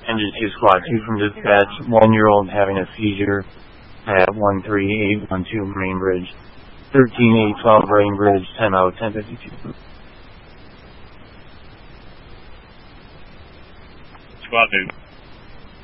Engine 2 Squad 2 from dispatch, 1-year-old having a seizure at 13812 Marine Bridge, 13812 Marine Bridge, 10 out, 1052. Squad 2.